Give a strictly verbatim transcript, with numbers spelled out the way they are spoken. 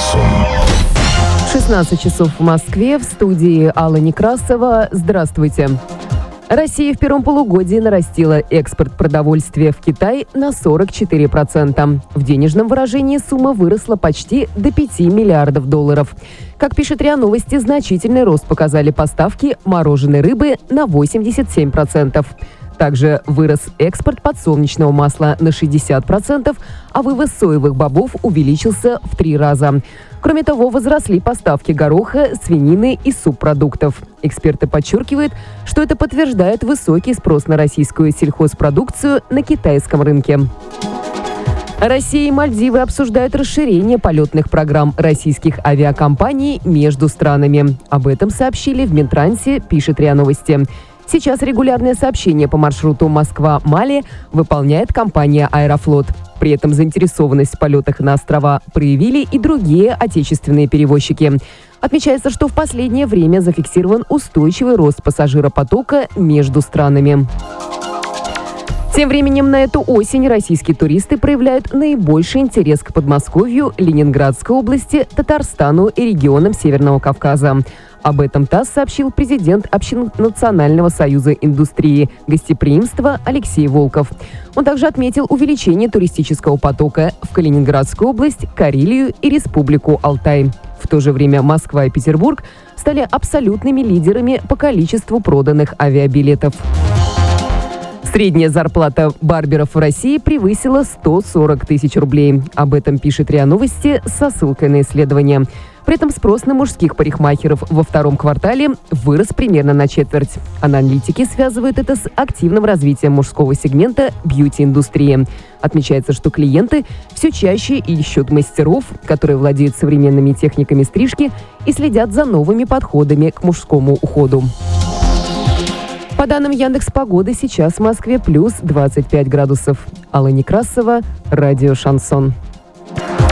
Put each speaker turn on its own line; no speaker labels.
Шансон.
шестнадцать часов в Москве, в студии Алла Некрасова. Здравствуйте. Россия в первом полугодии нарастила экспорт продовольствия в Китай на сорок четыре процента. В денежном выражении сумма выросла почти до пяти миллиардов долларов. Как пишет РИА Новости, значительный рост показали поставки мороженой рыбы на восемьдесят семь процентов. Также вырос экспорт подсолнечного масла на шестьдесят процентов, а вывоз соевых бобов увеличился в три раза. Кроме того, возросли поставки гороха, свинины и субпродуктов. Эксперты подчеркивают, что это подтверждает высокий спрос на российскую сельхозпродукцию на китайском рынке. Россия и Мальдивы обсуждают расширение полетных программ российских авиакомпаний между странами. Об этом сообщили в Минтрансе, пишет РИА Новости. Сейчас регулярное сообщение по маршруту Москва-Мали выполняет компания «Аэрофлот». При этом заинтересованность в полетах на острова проявили и другие отечественные перевозчики. Отмечается, что в последнее время зафиксирован устойчивый рост пассажиропотока между странами. Тем временем на эту осень российские туристы проявляют наибольший интерес к Подмосковью, Ленинградской области, Татарстану и регионам Северного Кавказа. Об этом ТАСС сообщил президент Общенационального союза индустрии гостеприимства Алексей Волков. Он также отметил увеличение туристического потока в Калининградскую область, Карелию и Республику Алтай. В то же время Москва и Петербург стали абсолютными лидерами по количеству проданных авиабилетов. Средняя зарплата барберов в России превысила сто сорок тысяч рублей. Об этом пишет РИА Новости со ссылкой на исследование. При этом спрос на мужских парикмахеров во втором квартале вырос примерно на четверть. Аналитики связывают это с активным развитием мужского сегмента бьюти-индустрии. Отмечается, что клиенты все чаще ищут мастеров, которые владеют современными техниками стрижки и следят за новыми подходами к мужскому уходу. По данным Яндекс.Погоды, сейчас в Москве плюс двадцать пять градусов. Алла Некрасова, радио «Шансон».